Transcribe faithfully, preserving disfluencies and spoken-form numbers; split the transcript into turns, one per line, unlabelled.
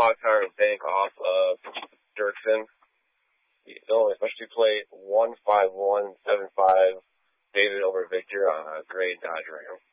Wildcard Bank off of Dirksen. Illinois Specialty Plate one five one seven five. David over Victor on a grade Dodge Ram.